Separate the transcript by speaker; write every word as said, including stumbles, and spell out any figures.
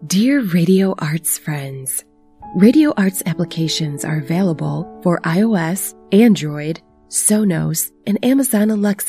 Speaker 1: Dear Radio Arts friends, Radio Arts applications are available for iOS, Android, Sonos, and Amazon Alexa